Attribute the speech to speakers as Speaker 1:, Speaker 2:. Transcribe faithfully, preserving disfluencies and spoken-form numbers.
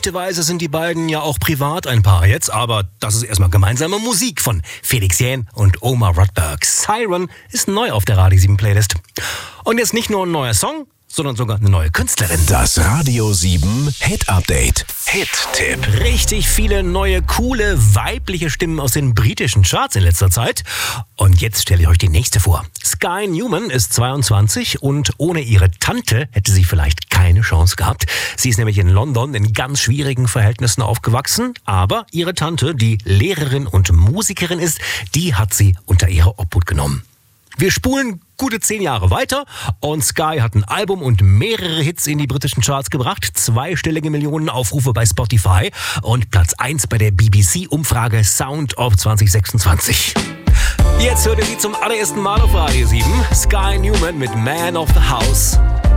Speaker 1: Gerüchteweise sind die beiden ja auch privat ein Paar jetzt, aber das ist erstmal gemeinsame Musik von Felix Jähn und Omar Rudberg. Siren ist neu auf der Radio sieben Playlist. Und jetzt nicht nur ein neuer Song, sondern sogar eine neue Künstlerin.
Speaker 2: Das Radio sieben Hit Update. Hit-Tipp.
Speaker 1: Richtig viele neue, coole, weibliche Stimmen aus den britischen Charts in letzter Zeit. Und jetzt stelle ich euch die nächste vor. Sky Newman ist zweiundzwanzig und ohne ihre Tante hätte sie vielleicht keine Chance gehabt. Sie ist nämlich in London in ganz schwierigen Verhältnissen aufgewachsen. Aber ihre Tante, die Lehrerin und Musikerin ist, die hat sie unter ihre Obhut genommen. Wir spulen gute zehn Jahre weiter und Sky hat ein Album und mehrere Hits in die britischen Charts gebracht, zweistellige Millionen Aufrufe bei Spotify und Platz eins bei der B B C-Umfrage Sound of zwanzig sechsundzwanzig. Jetzt hört ihr sie zum allerersten Mal auf Radio sieben. Sky Newman mit Man of the House.